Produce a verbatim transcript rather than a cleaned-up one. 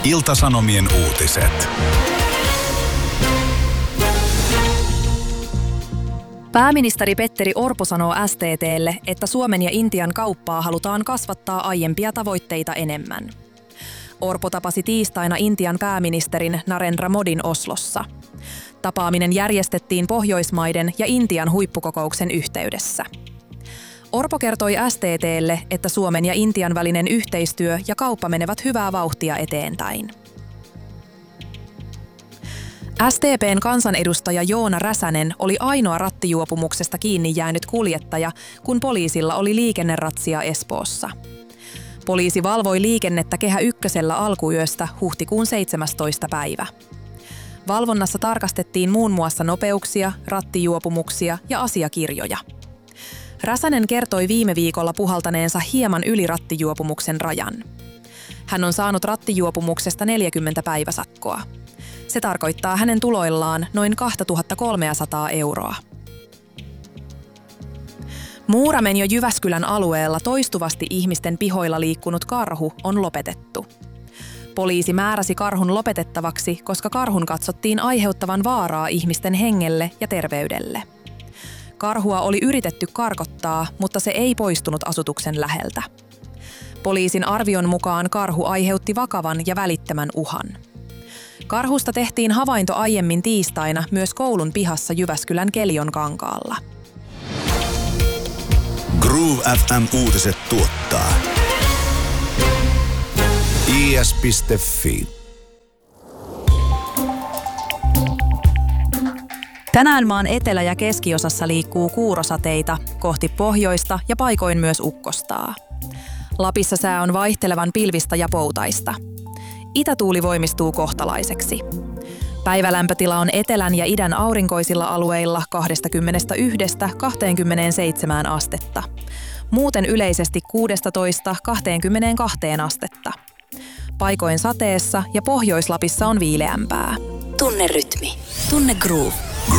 Ilta-Sanomien uutiset. Pääministeri Petteri Orpo sanoo S T T:lle, että Suomen ja Intian kauppaa halutaan kasvattaa aiempia tavoitteita enemmän. Orpo tapasi tiistaina Intian pääministerin Narendra Modin Oslossa. Tapaaminen järjestettiin Pohjoismaiden ja Intian huippukokouksen yhteydessä. Orpo kertoi S T T:lle, että Suomen ja Intian välinen yhteistyö ja kauppa menevät hyvää vauhtia eteenpäin. S D P:n kansanedustaja Joona Räsänen oli ainoa rattijuopumuksesta kiinni jäänyt kuljettaja, kun poliisilla oli liikenneratsia Espoossa. Poliisi valvoi liikennettä Kehä Ykkösellä alkuyöstä huhtikuun seitsemästoista päivä. Valvonnassa tarkastettiin muun muassa nopeuksia, rattijuopumuksia ja asiakirjoja. Räsänen kertoi viime viikolla puhaltaneensa hieman yli rattijuopumuksen rajan. Hän on saanut rattijuopumuksesta neljäkymmentä päiväsakkoa. Se tarkoittaa hänen tuloillaan noin kaksituhattakolmesataa euroa. Muuramen ja Jyväskylän alueella toistuvasti ihmisten pihoilla liikkunut karhu on lopetettu. Poliisi määräsi karhun lopetettavaksi, koska karhun katsottiin aiheuttavan vaaraa ihmisten hengelle ja terveydelle. Karhua oli yritetty karkottaa, mutta se ei poistunut asutuksen läheltä. Poliisin arvion mukaan karhu aiheutti vakavan ja välittömän uhan. Karhusta tehtiin havainto aiemmin tiistaina myös koulun pihassa Jyväskylän Keljonkankaalla. Groove F M-uutiset tuottaa I S piste Fi. Tänään maan etelä- ja keskiosassa liikkuu kuurosateita kohti pohjoista ja paikoin myös ukkostaa. Lapissa sää on vaihtelevan pilvistä ja poutaista. Itätuuli voimistuu kohtalaiseksi. Päivälämpötila on etelän ja idän aurinkoisilla alueilla kaksikymmentäyksi–kaksikymmentäseitsemän astetta. Muuten yleisesti kuusitoista–kaksikymmentäkaksi astetta. Paikoin sateessa ja Pohjois-Lapissa on viileämpää. Tunne rytmi. Tunne groove.